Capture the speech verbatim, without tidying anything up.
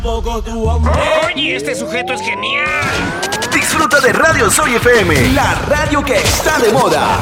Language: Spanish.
Oye, este sujeto es genial. Disfruta de Radio Soy F M, la radio que está de moda.